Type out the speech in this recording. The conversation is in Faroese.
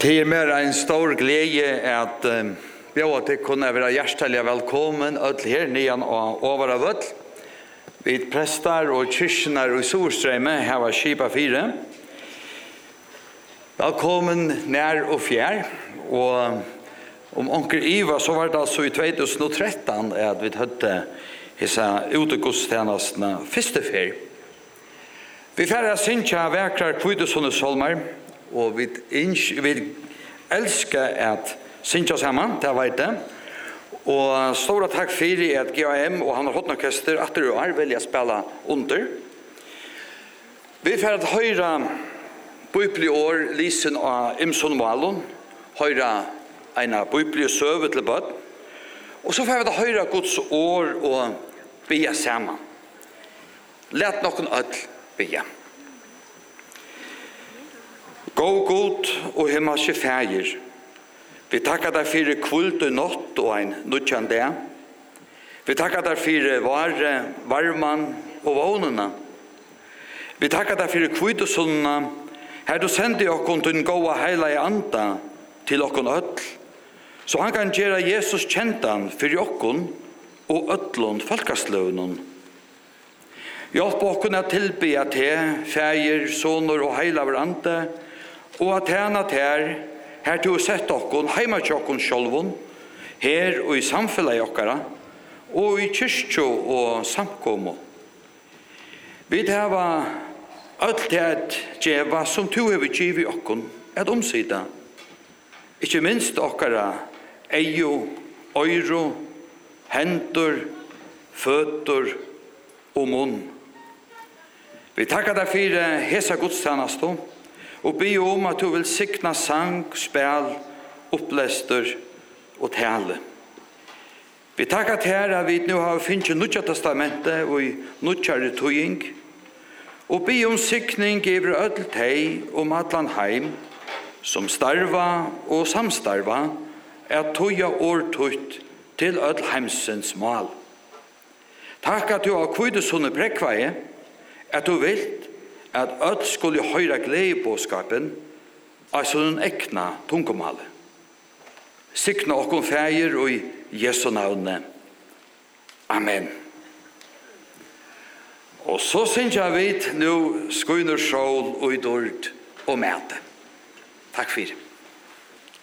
Det mer en stor glädje att bjuda till kunna vara hjärtligt välkommen öll här nian och överallt. Vi prästar och kyrknar och Sorströme här var skipa 4. Välkommen när och fjär och om onkel Iva så var det alltså i 2013 att vi hade hesa utegudstjänsterna första fjär. Vi färdas synka verkar kvittusonnesolmar och vi älskar att synka samman, det vet det. Och stora tack för att GAM och han har hot orkester att du är vilja spela under. Vi får att höra bibelår lisen av Imson Malon, höra en bibelsöve till bad. Och så får vi att höra Guds ord och be samman. Lät någon öll be. Gå god og himmelske fægir. Vi takkar deg for kvult og nått og en nutjan dag. Vi takkar deg for varman og vånene. Vi takkar deg for kvittusundene. Her du sender okkon til en gåa heila i anda til okkon öll. Så han kan gjøre Jesus kjentan for okkon og öllon folkasløvnen. Hjelp okkon at tilbe at fægir, soner og heila hverandre, og at her til å sette okkon, heima til okkon sjolvun, her og i samfellet okkara, og i kyrkjo og samkommo. Vi hava alt det djeva som tu hever givet okkon, et omsida. Ikke minst okkara eio, øyro, hendur, føtter og munn. Vi takkar deg for hesa gudstjenesten, og be om at du vil sikna sang, spel, opplester og tale. Vi takkar til at vi nå har finnet Nutja testamentet og i Nutjare tøying, og be om sikning over ødel teg om atlan heim, som starva og samstarva, tøya årtøyt til ødel heimsens mal. Takk at du har kvittusonne prekveie, at du vilt at öll skulle høyra gledebåskapen av sånn ekna tungomale. Sikna okkon fægir og i Jesu navne. Amen. Og så synes jeg vidt nå skuiner sjål og i dård og mæte. Takk for det.